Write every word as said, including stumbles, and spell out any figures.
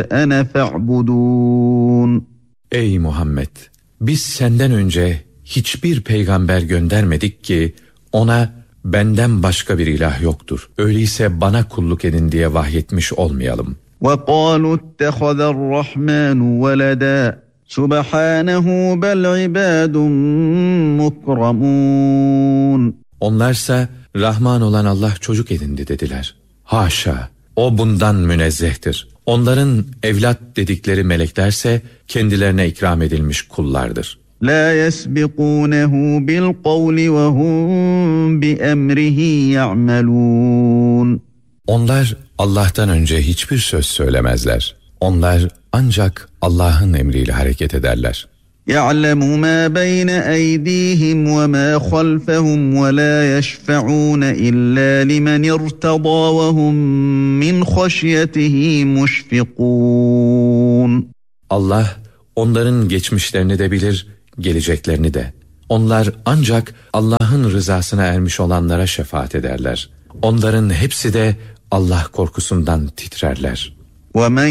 أَنَا فَاعْبُدُونَ. Ey Muhammed! Biz senden önce hiçbir peygamber göndermedik ki ona benden başka bir ilah yoktur. Öyleyse bana kulluk edin diye vahyetmiş olmayalım. وَقَالُوا اتَّخَذَ الرَّحْمَنُ وَلَدًا سُبْحَانَهُ بَلْ عِبَادٌ مُكْرَمُونَ. Onlarsa Rahman olan Allah çocuk edindi dediler. Haşa! O bundan münezzehtir. Onların evlat dedikleri meleklerse kendilerine ikram edilmiş kullardır. لَا يَسْبِقُونَهُ بِالْقَوْلِ وَهُمْ بِأَمْرِهِ يَعْمَلُونَ. Onlar Allah'tan önce hiçbir söz söylemezler. Onlar ancak Allah'ın emriyle hareket ederler. يَعْلَمُ مَا بَيْنَ أَيْدِيهِمْ وَمَا خَلْفَهُمْ وَلَا يَشْفَعُونَ إِلَّا لِمَنِ ارْتَضَى وَهُمْ مِنْ خَشْيَتِهِ مُشْفِقُونَ. Allah onların geçmişlerini de bilir, geleceklerini de. Onlar ancak Allah'ın rızasına ermiş olanlara şefaat ederler. Onların hepsi de Allah korkusundan titrerler. وَمَنْ